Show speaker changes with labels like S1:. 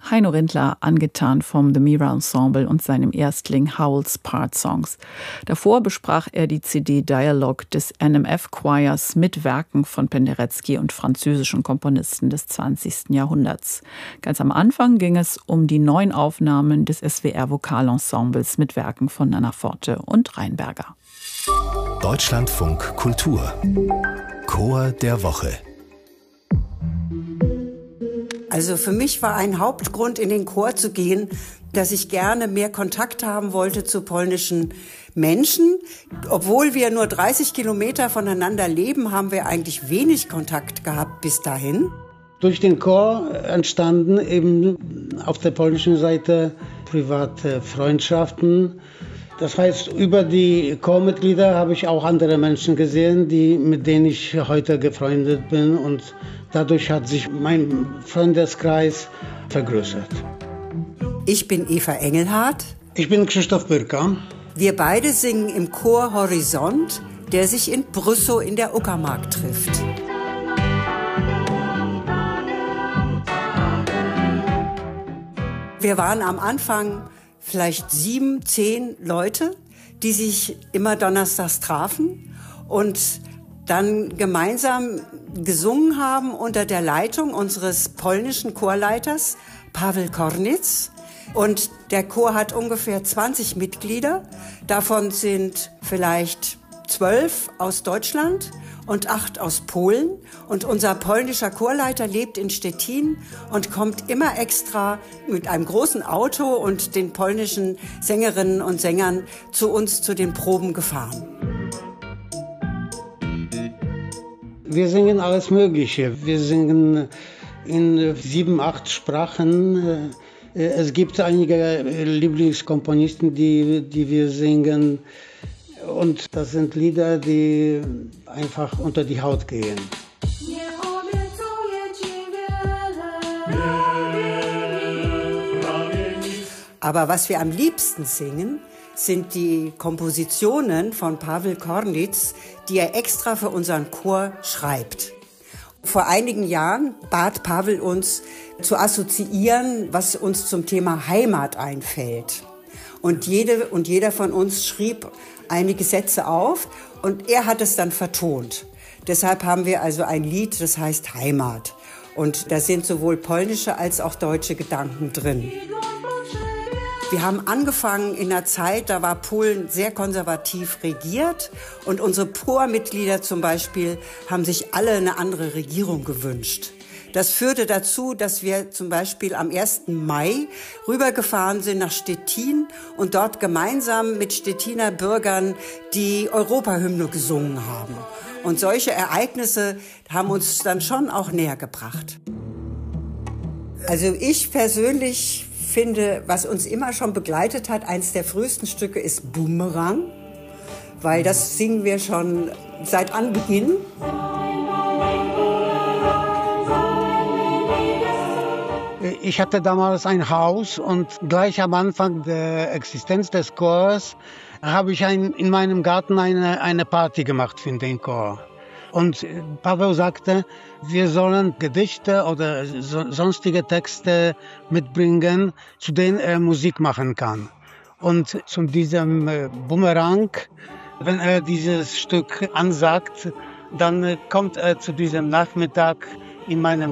S1: Heino Rindler, angetan vom The Mira Ensemble und seinem Erstling Howells Part Songs. Davor besprach er die CD Dialogue des NMF Choirs mit Werken von Penderecki und französischen Komponisten des 20. Jahrhunderts. Ganz am Anfang ging es um die neuen Aufnahmen des SWR Vokalensembles mit Werken von Nana Forte und Rheinberger.
S2: Deutschlandfunk Kultur Chor der Woche.
S3: Also für mich war ein Hauptgrund, in den Chor zu gehen, dass ich gerne mehr Kontakt haben wollte zu polnischen Menschen. Obwohl wir nur 30 Kilometer voneinander leben, haben wir eigentlich wenig Kontakt gehabt bis dahin.
S4: Durch den Chor entstanden eben auf der polnischen Seite private Freundschaften. Das heißt, über die Chormitglieder habe ich auch andere Menschen gesehen, mit denen ich heute befreundet bin. Und dadurch hat sich mein Freundeskreis vergrößert.
S3: Ich bin Eva Engelhardt.
S4: Ich bin Krzysztof Pyrka.
S3: Wir beide singen im Chor Horizont, der sich in Brüssow in der Uckermark trifft. Wir waren am Anfang vielleicht 7, 10 Leute, die sich immer donnerstags trafen und dann gemeinsam gesungen haben unter der Leitung unseres polnischen Chorleiters, Paweł Kornitz. Und der Chor hat ungefähr 20 Mitglieder. Davon sind vielleicht 12 aus Deutschland und 8 aus Polen. Und unser polnischer Chorleiter lebt in Stettin und kommt immer extra mit einem großen Auto und den polnischen Sängerinnen und Sängern zu uns zu den Proben gefahren.
S4: Wir singen alles Mögliche. Wir singen in 7, 8 Sprachen. Es gibt einige Lieblingskomponisten, die wir singen. Und das sind Lieder, die einfach unter die Haut gehen.
S3: Aber was wir am liebsten singen, sind die Kompositionen von Paweł Kornitz, die er extra für unseren Chor schreibt. Vor einigen Jahren bat Paweł uns zu assoziieren, was uns zum Thema Heimat einfällt. Und jeder von uns schrieb einige Sätze auf und er hat es dann vertont. Deshalb haben wir also ein Lied, das heißt Heimat. Und da sind sowohl polnische als auch deutsche Gedanken drin. Wir haben angefangen in einer Zeit, da war Polen sehr konservativ regiert und unsere Chormitglieder zum Beispiel haben sich alle eine andere Regierung gewünscht. Das führte dazu, dass wir zum Beispiel am 1. Mai rübergefahren sind nach Stettin und dort gemeinsam mit Stettiner Bürgern die Europahymne gesungen haben. Und solche Ereignisse haben uns dann schon auch näher gebracht. Also ich persönlich finde, was uns immer schon begleitet hat, eines der frühesten Stücke ist Bumerang, weil das singen wir schon seit Anbeginn.
S4: Ich hatte damals ein Haus und gleich am Anfang der Existenz des Chors habe ich in meinem Garten eine Party gemacht für den Chor. Und Paweł sagte, wir sollen Gedichte oder sonstige Texte mitbringen, zu denen er Musik machen kann. Und zu diesem Bumerang, wenn er dieses Stück ansagt, dann kommt er zu diesem Nachmittag in meinem